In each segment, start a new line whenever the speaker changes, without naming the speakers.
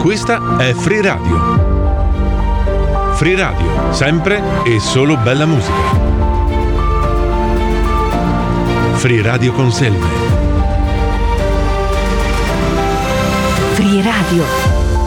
Questa è Free Radio. Free Radio, sempre e solo bella musica. Free Radio con Selve.
Free Radio.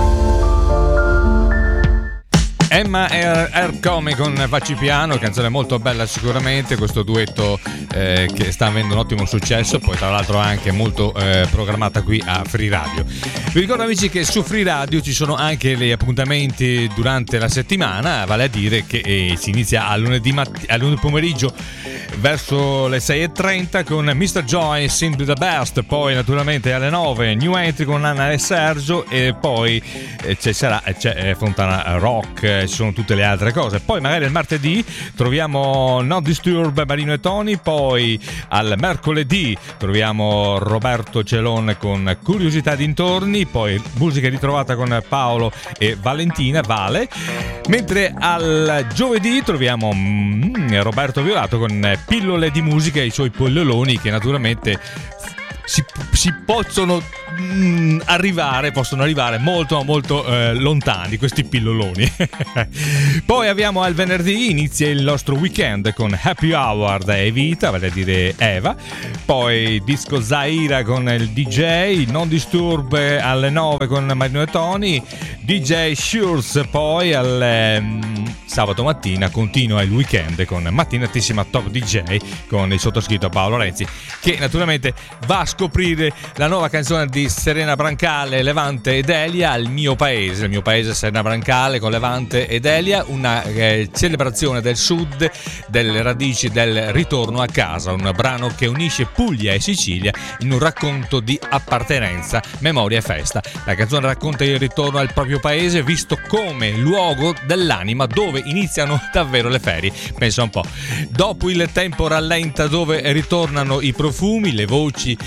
Emma Ercomi con Facci Piano, canzone molto bella sicuramente, questo duetto che sta avendo un ottimo successo, poi tra l'altro anche molto programmata qui a Free Radio. Vi ricordo amici che su Free Radio ci sono anche gli appuntamenti durante la settimana, vale a dire che si inizia a lunedì pomeriggio verso le 6:30 con Mr. Joy, Simply the Best, poi naturalmente alle 9 New Entry con Anna e Sergio, e poi c'è Fontana Rock, ci sono tutte le altre cose. Poi magari il martedì troviamo No Disturb, Marino e Tony, poi al mercoledì troviamo Roberto Celon con Curiosità dintorni, poi musica ritrovata con Paolo e Valentina Vale, mentre al giovedì troviamo Roberto Violato con Pillole di musica e i suoi polloloni, che naturalmente si possono arrivare molto lontani questi pilloloni. Poi abbiamo al venerdì, inizia il nostro weekend con Happy Hour da Evita, vale a dire Eva, poi Disco Zaira con il DJ, Non Disturb alle 9 con Marino e Tony, DJ Shures, poi al sabato mattina continua il weekend con Mattinatissima Top DJ con il sottoscritto Paolo Renzi, che naturalmente va a scoprire la nuova canzone di Serena Brancale, Levante ed Elia, Il mio paese Serena Brancale con Levante ed Elia, una celebrazione del sud, delle radici, del ritorno a casa, un brano che unisce Puglia e Sicilia in un racconto di appartenenza, memoria e festa. La canzone racconta il ritorno al proprio paese visto come luogo dell'anima dove iniziano davvero le ferie. Pensa un po', dopo il tempo rallenta dove ritornano i profumi, le voci,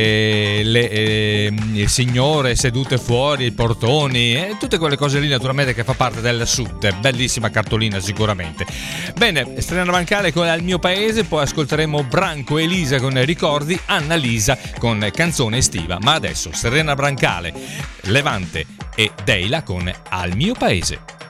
il signore sedute fuori, i portoni e tutte quelle cose lì naturalmente che fa parte del sud. Bellissima cartolina sicuramente. Bene, Serena Brancale con Al mio paese, poi ascolteremo Branco e Elisa con Ricordi, Anna Lisa con Canzone estiva, ma adesso Serena Brancale, Levante e Deila con Al mio paese.